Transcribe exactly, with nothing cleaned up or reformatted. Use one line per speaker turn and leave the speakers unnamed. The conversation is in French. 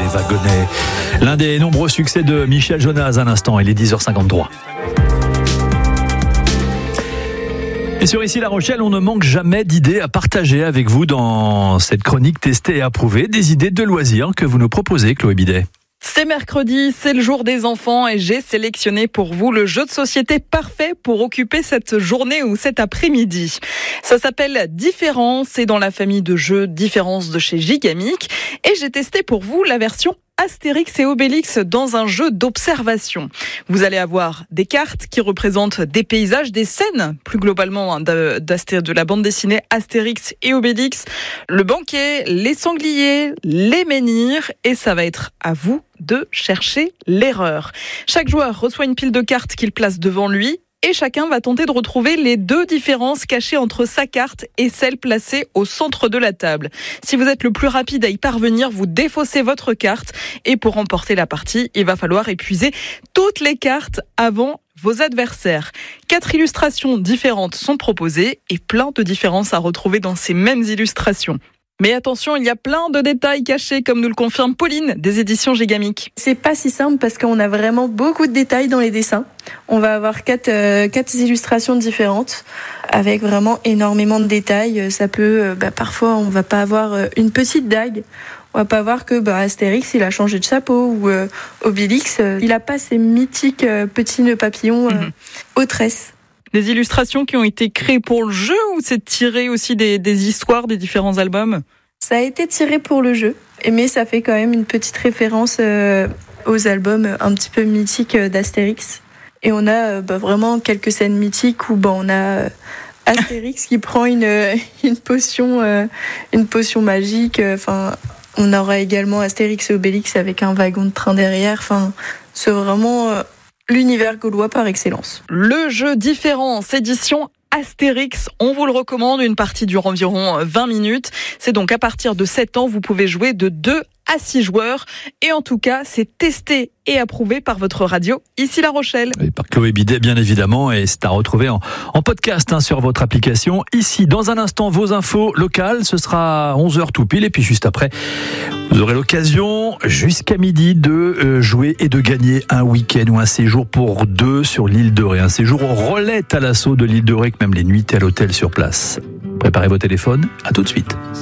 wagonnets. L'un des nombreux succès de Michel Jonas à l'instant, il est dix heures cinquante-trois. Et sur Ici La Rochelle, on ne manque jamais d'idées à partager avec vous dans cette chronique testée et approuvée, des idées de loisirs que vous nous proposez, Chloé Bidet.
C'est mercredi, c'est le jour des enfants et j'ai sélectionné pour vous le jeu de société parfait pour occuper cette journée ou cet après-midi. Ça s'appelle Différence, c'est dans la famille de jeux Différence de chez Gigamic et j'ai testé pour vous la version Astérix et Obélix dans un jeu d'observation. Vous allez avoir des cartes qui représentent des paysages, des scènes, plus globalement de, de la bande dessinée Astérix et Obélix, le banquet, les sangliers, les menhirs, et ça va être à vous de chercher l'erreur. Chaque joueur reçoit une pile de cartes qu'il place devant lui, et chacun va tenter de retrouver les deux différences cachées entre sa carte et celle placée au centre de la table. Si vous êtes le plus rapide à y parvenir, vous défaussez votre carte et pour remporter la partie, il va falloir épuiser toutes les cartes avant vos adversaires. Quatre illustrations différentes sont proposées et plein de différences à retrouver dans ces mêmes illustrations. Mais attention, il y a plein de détails cachés, comme nous le confirme Pauline des éditions Gigamic.
C'est pas si simple parce qu'on a vraiment beaucoup de détails dans les dessins. On va avoir quatre, euh, quatre illustrations différentes avec vraiment énormément de détails. Ça peut, euh, bah, parfois, on va pas avoir euh, une petite dague. On va pas voir que bah, Astérix, il a changé de chapeau ou euh, Obélix, euh, il a pas ces mythiques euh, petits nœuds papillons euh, mmh. aux tresses.
Des illustrations qui ont été créées pour le jeu ou c'est tiré aussi des, des histoires des différents albums ?
Ça a été tiré pour le jeu, mais ça fait quand même une petite référence euh, aux albums un petit peu mythiques d'Astérix. Et on a euh, bah, vraiment quelques scènes mythiques où bah, on a euh, Astérix qui prend une, une, potion, euh, une potion magique. Enfin, on aura également Astérix et Obélix avec un wagon de train derrière. Enfin, c'est vraiment... Euh, l'univers gaulois par excellence.
Le jeu Différence, édition Astérix, on vous le recommande, une partie dure environ vingt minutes. C'est donc à partir de sept ans, vous pouvez jouer de deux à six joueurs. Et en tout cas, c'est testé et approuvé par votre radio Ici La Rochelle.
Et par Chloé Bidet, bien évidemment, et c'est à retrouver en, en podcast hein, sur votre application. Ici, dans un instant, vos infos locales, ce sera onze heures tout pile, et puis juste après, vous aurez l'occasion, jusqu'à midi, de euh, jouer et de gagner un week-end ou un séjour pour deux sur l'île de Ré. Un séjour au relais à l'assaut de l'île de Ré, que même les nuitées à l'hôtel sur place. Préparez vos téléphones, à tout de suite.